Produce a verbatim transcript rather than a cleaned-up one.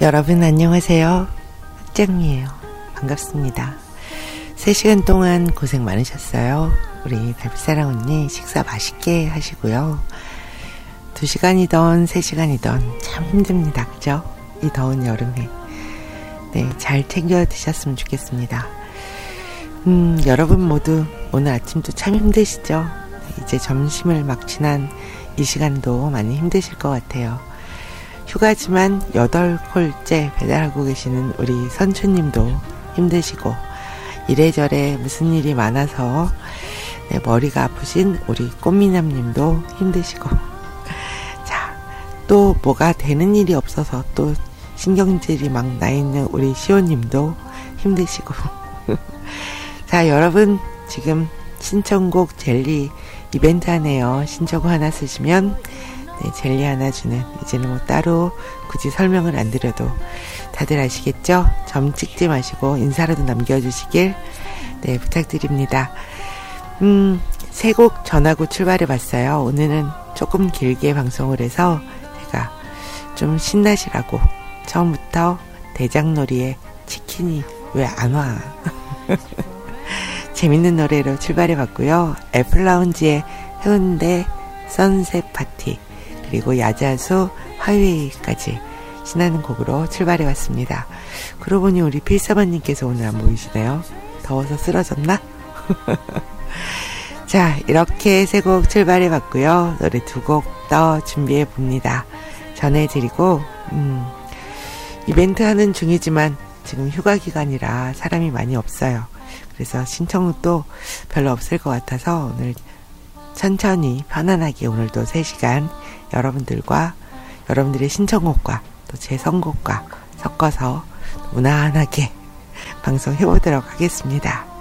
여러분 안녕하세요. 흑장미예요. 반갑습니다. 세 시간 동안 고생 많으셨어요. 우리 달빛사랑 언니 식사 맛있게 하시고요. 두 시간이던 세 시간이던 참 힘듭니다. 그죠? 이 더운 여름에. 네, 잘 챙겨 드셨으면 좋겠습니다. 음, 여러분 모두 오늘 아침도 참 힘드시죠? 이제 점심을 막 지난 이 시간도 많이 힘드실 것 같아요. 휴가지만 여덟 콜째 배달하고 계시는 우리 선추님도 힘드시고, 이래저래 무슨 일이 많아서 네, 머리가 아프신 우리 꽃미남님도 힘드시고, 자, 또 뭐가 되는 일이 없어서 또 신경질이 막 나있는 우리 시호님도 힘드시고 자, 여러분 지금 신청곡 젤리 이벤트 하네요. 신청곡 하나 쓰시면 네, 젤리 하나 주는, 이제는 뭐 따로 굳이 설명을 안 드려도 다들 아시겠죠? 점 찍지 마시고 인사라도 남겨주시길 네, 부탁드립니다. 음, 세 곡 전하고 출발해 봤어요. 오늘은 조금 길게 방송을 해서 제가 좀 신나시라고 처음부터 대장놀이에 치킨이 왜 안 와? 재밌는 노래로 출발해 봤고요. 애플라운지의 해운대 선셋 파티, 그리고 야자수 하이웨이까지 신나는 곡으로 출발해 왔습니다. 그러고 보니 우리 필사반님께서 오늘 안 보이시네요. 더워서 쓰러졌나? 자, 이렇게 세 곡 출발해 봤고요. 노래 두 곡 더 준비해 봅니다. 전해드리고 음, 이벤트 하는 중이지만 지금 휴가 기간이라 사람이 많이 없어요. 그래서 신청도 별로 없을 것 같아서 오늘 천천히 편안하게 오늘도 세 시간 여러분들과 여러분들의 신청곡과 또 제 선곡과 섞어서 무난하게 방송해보도록 하겠습니다.